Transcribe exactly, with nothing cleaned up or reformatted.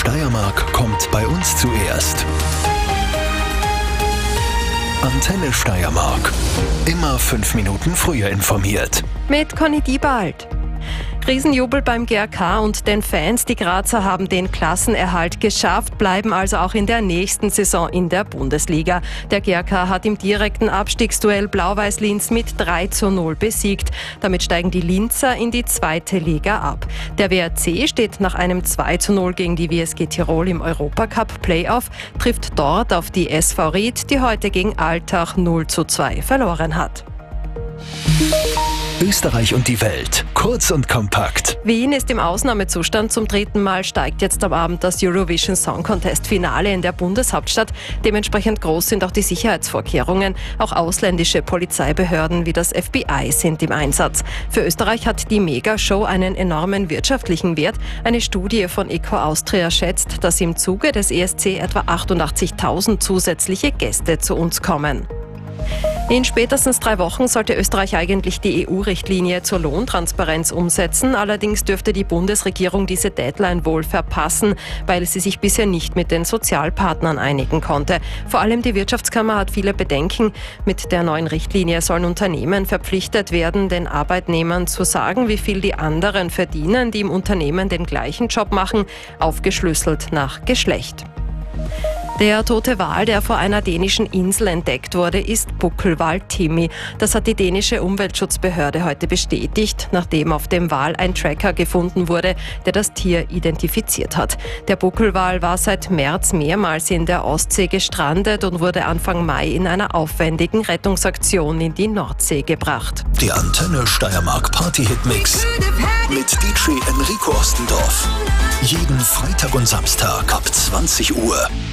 Steiermark kommt bei uns zuerst. Antenne Steiermark. Immer fünf Minuten früher informiert. Mit Conny Diebald. Riesenjubel beim G R K und den Fans. Die Grazer haben den Klassenerhalt geschafft, bleiben also auch in der nächsten Saison in der Bundesliga. Der G R K hat im direkten Abstiegsduell Blau-Weiß-Linz mit drei zu null besiegt. Damit steigen die Linzer in die zweite Liga ab. Der W R C steht nach einem zwei zu null gegen die W S G Tirol im Europacup-Playoff, trifft dort auf die S V Ried, die heute gegen Altach null zu zwei verloren hat. Österreich und die Welt. Kurz und kompakt. Wien ist im Ausnahmezustand. Zum dritten Mal steigt jetzt am Abend das Eurovision Song Contest Finale in der Bundeshauptstadt. Dementsprechend groß sind auch die Sicherheitsvorkehrungen. Auch ausländische Polizeibehörden wie das F B I sind im Einsatz. Für Österreich hat die Megashow einen enormen wirtschaftlichen Wert. Eine Studie von Eco Austria schätzt, dass im Zuge des E S C etwa achtundachtzigtausend zusätzliche Gäste zu uns kommen. In spätestens drei Wochen sollte Österreich eigentlich die E U-Richtlinie zur Lohntransparenz umsetzen. Allerdings dürfte die Bundesregierung diese Deadline wohl verpassen, weil sie sich bisher nicht mit den Sozialpartnern einigen konnte. Vor allem die Wirtschaftskammer hat viele Bedenken. Mit der neuen Richtlinie sollen Unternehmen verpflichtet werden, den Arbeitnehmern zu sagen, wie viel die anderen verdienen, die im Unternehmen den gleichen Job machen, aufgeschlüsselt nach Geschlecht. Der tote Wal, der vor einer dänischen Insel entdeckt wurde, ist Buckelwal Timmy. Das hat die dänische Umweltschutzbehörde heute bestätigt, nachdem auf dem Wal ein Tracker gefunden wurde, der das Tier identifiziert hat. Der Buckelwal war seit März mehrmals in der Ostsee gestrandet und wurde Anfang Mai in einer aufwendigen Rettungsaktion in die Nordsee gebracht. Der Antenne Steiermark Party-Hit-Mix mit D J Enrico Ostendorf. Jeden Freitag und Samstag ab zwanzig Uhr.